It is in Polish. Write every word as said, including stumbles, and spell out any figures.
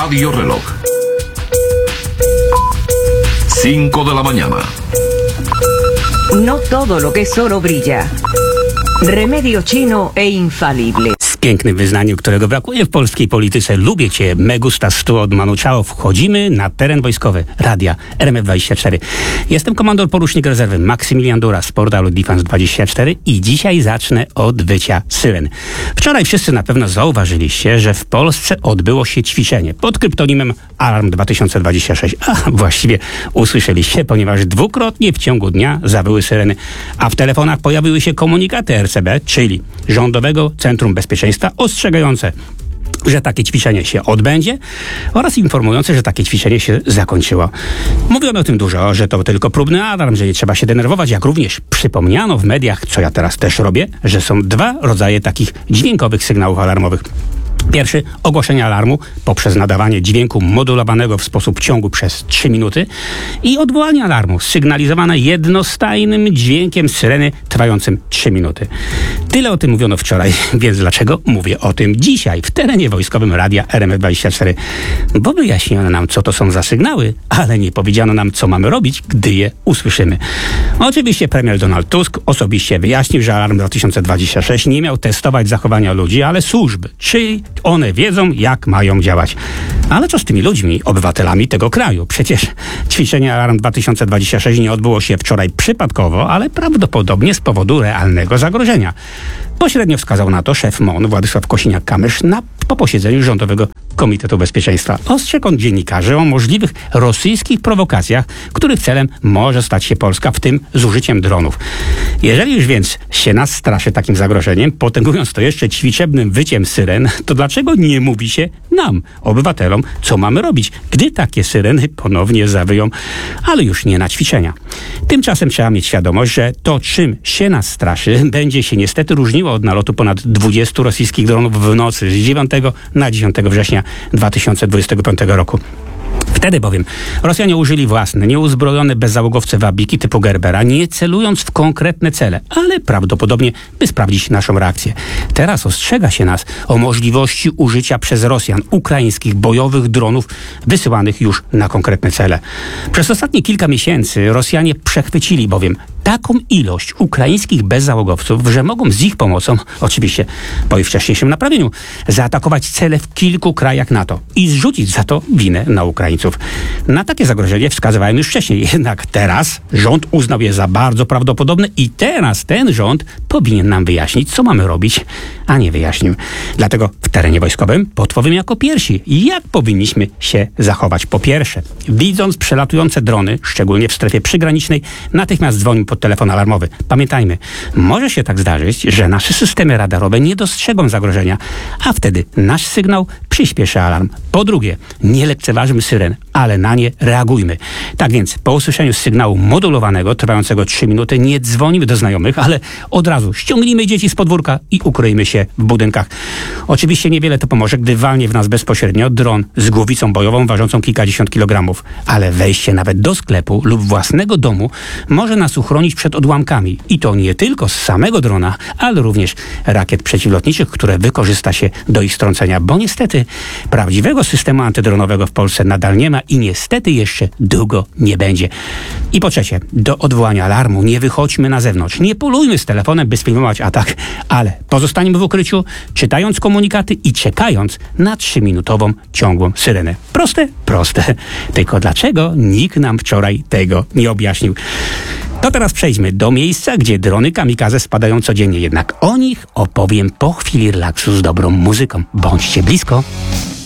Radio Reloj. cinco de la mañana. No todo lo que es oro brilla. Remedio chino e infalible. Z pięknym wyznaniem, którego brakuje w polskiej polityce. Lubię cię, me gustas tu od Manu Chao. Wchodzimy na teren wojskowy radia R M F dwadzieścia cztery. Jestem komandor porucznik rezerwy Maksymilian Dura z portalu Defense dwadzieścia cztery i dzisiaj zacznę od wycia syren. Wczoraj wszyscy na pewno zauważyliście, że w Polsce odbyło się ćwiczenie pod kryptonimem Alarm dwa tysiące dwadzieścia sześć. A właściwie usłyszeliście, ponieważ dwukrotnie w ciągu dnia zawyły syreny, a w telefonach pojawiły się komunikaty R C B, czyli Rządowego Centrum Bezpieczeństwa, ostrzegające, że takie ćwiczenie się odbędzie oraz informujące, że takie ćwiczenie się zakończyło. Mówiono o tym dużo, że to tylko próbny alarm, że nie trzeba się denerwować, jak również przypomniano w mediach, co ja teraz też robię, że są dwa rodzaje takich dźwiękowych sygnałów alarmowych. Pierwszy, ogłoszenie alarmu poprzez nadawanie dźwięku modulowanego w sposób ciągły przez trzy minuty i odwołanie alarmu sygnalizowane jednostajnym dźwiękiem syreny trwającym trzy minuty. Tyle o tym mówiono wczoraj, więc dlaczego mówię o tym dzisiaj w terenie wojskowym radia R M F dwadzieścia cztery? Bo wyjaśniono nam, co to są za sygnały, ale nie powiedziano nam, co mamy robić, gdy je usłyszymy. Oczywiście premier Donald Tusk osobiście wyjaśnił, że Alarm dwa tysiące dwadzieścia sześć nie miał testować zachowania ludzi, ale służby, czyli one wiedzą, jak mają działać. Ale co z tymi ludźmi, obywatelami tego kraju? Przecież ćwiczenie Alarm dwa tysiące dwadzieścia sześć nie odbyło się wczoraj przypadkowo, ale prawdopodobnie z powodu realnego zagrożenia. Pośrednio wskazał na to szef M O N Władysław Kosiniak-Kamysz na, po posiedzeniu Rządowego Komitetu Bezpieczeństwa. Ostrzegł on dziennikarzy o możliwych rosyjskich prowokacjach, których celem może stać się Polska, w tym z użyciem dronów. Jeżeli już więc się nas straszy takim zagrożeniem, potęgując to jeszcze ćwiczebnym wyciem syren, to dlaczego nie mówi się nam, obywatelom, co mamy robić, gdy takie syreny ponownie zawyją, ale już nie na ćwiczenia. Tymczasem trzeba mieć świadomość, że to, czym się nas straszy, będzie się niestety różniło od nalotu ponad dwudziestu rosyjskich dronów w nocy z dziewiątego na dziesiątego września dwa tysiące dwudziestego piątego roku. Wtedy bowiem Rosjanie użyli własne, nieuzbrojone bezzałogowce wabiki typu Gerbera, nie celując w konkretne cele, ale prawdopodobnie by sprawdzić naszą reakcję. Teraz ostrzega się nas o możliwości użycia przez Rosjan ukraińskich bojowych dronów wysyłanych już na konkretne cele. Przez ostatnie kilka miesięcy Rosjanie przechwycili bowiem taką ilość ukraińskich bezzałogowców, że mogą z ich pomocą, oczywiście po ich wcześniejszym naprawieniu, zaatakować cele w kilku krajach NATO i zrzucić za to winę na Ukraińców. Na takie zagrożenie wskazywałem już wcześniej, jednak teraz rząd uznał je za bardzo prawdopodobne i teraz ten rząd powinien nam wyjaśnić, co mamy robić, a nie wyjaśnił. Dlatego w terenie wojskowym podpowiem jako pierwsi, jak powinniśmy się zachować. Po pierwsze, widząc przelatujące drony, szczególnie w strefie przygranicznej, natychmiast dzwonimy pod telefon alarmowy. Pamiętajmy, może się tak zdarzyć, że nasze systemy radarowe nie dostrzegą zagrożenia, a wtedy nasz sygnał przyspieszy alarm. Po drugie, nie lekceważmy syren, ale na nie reagujmy. Tak więc, po usłyszeniu sygnału modulowanego, trwającego trzy minuty, nie dzwonimy do znajomych, ale od razu ściągnijmy dzieci z podwórka i ukryjmy się w budynkach. Oczywiście niewiele to pomoże, gdy walnie w nas bezpośrednio dron z głowicą bojową ważącą kilkadziesiąt kilogramów, ale wejście nawet do sklepu lub własnego domu może nas uchronić przed odłamkami. I to nie tylko z samego drona, ale również rakiet przeciwlotniczych, które wykorzysta się do ich strącenia, bo niestety prawdziwego systemu antydronowego w Polsce nadal nie ma i niestety jeszcze długo nie będzie. I po trzecie, do odwołania alarmu nie wychodźmy na zewnątrz. Nie polujmy z telefonem, by sfilmować atak, ale pozostańmy w ukryciu, czytając komunikaty i czekając na trzyminutową ciągłą syrenę. Proste? Proste. Tylko dlaczego nikt nam wczoraj tego nie objaśnił? To teraz przejdźmy do miejsca, gdzie drony kamikaze spadają codziennie. Jednak o nich opowiem po chwili relaksu z dobrą muzyką. Bądźcie blisko.